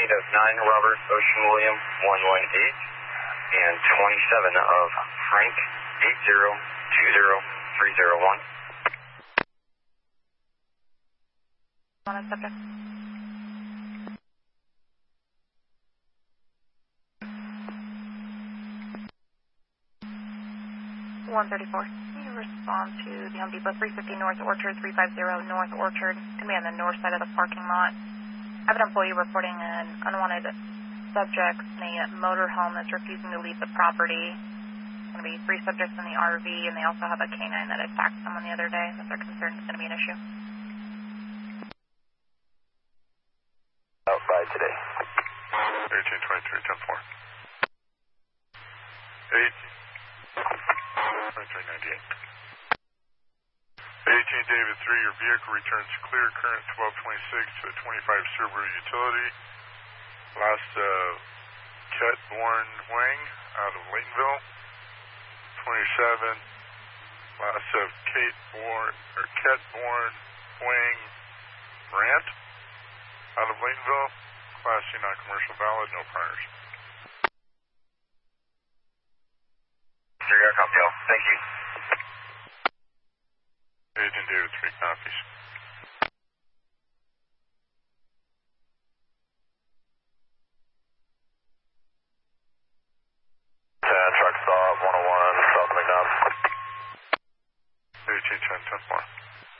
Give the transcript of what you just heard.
of 9 Robert Ocean William 118 and 27 of Frank 8020301. On a subject. 134. Can you respond to the Home Depot 350 North Orchard, 350 North Orchard? Can be on the north side of the parking lot. I have an employee reporting an unwanted subject in a motorhome that's refusing to leave the property. There's going to be 3 subjects in the RV, and they also have a canine that attacked someone the other day that they're concerned is going to be an issue. Outside today. 1823, 10-4. 18 David 3, your vehicle returns clear current 1226 to a 25 Subaru utility. Last Ket Born Wang out of Laytonville. 27. Last of Ket Born Wang Brandt out of Laytonville. Class C non-commercial valid, no priors.